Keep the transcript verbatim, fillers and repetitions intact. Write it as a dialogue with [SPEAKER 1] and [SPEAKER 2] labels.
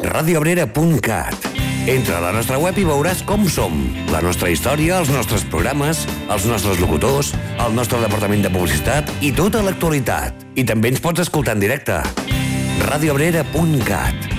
[SPEAKER 1] radioabrera punt cat. Entra a la nostra web i veuràs com som, la nostra història, els nostres programes, els nostres locutors, el nostre departament de publicitat i tota l'actualitat. I també ens pots escoltar en directe. radioabrera punt cat.